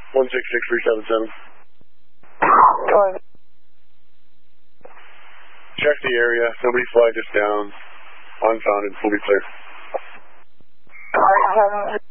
166377. Going. Check the area. Somebody flagged us down. Unfounded. We'll be clear. Alright,